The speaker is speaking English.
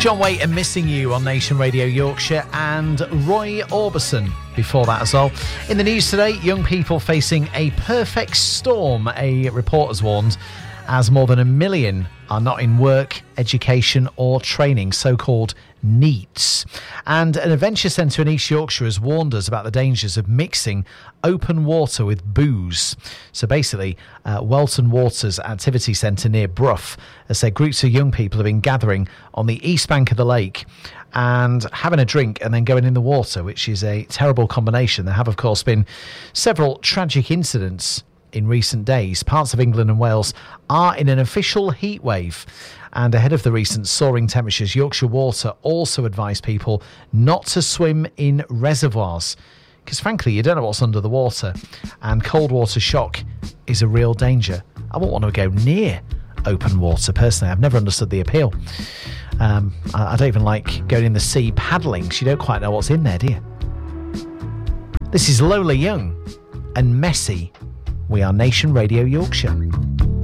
John Waite and Missing You on Nation Radio Yorkshire, and Roy Orbison before that as well. In the news today, young people facing a perfect storm, a report has warned, as more than 1 million are not in work, education or training, so-called NEETs. And an adventure centre in East Yorkshire has warned us about the dangers of mixing open water with booze. So basically, Welton Waters Activity Centre near Brough has said groups of young people have been gathering on the east bank of the lake and having a drink and then going in the water, which is a terrible combination. There have, of course, been several tragic incidents in recent days. Parts of England and Wales are in an official heat wave, and ahead of the recent soaring temperatures, Yorkshire Water also advised people not to swim in reservoirs because frankly you don't know what's under the water, and cold water shock is a real danger. I wouldn't want to go near open water personally. I've never understood the appeal. I don't even like going in the sea paddling because you don't quite know what's in there, do you? This is Lola Young and Messy. We are Nation Radio Yorkshire.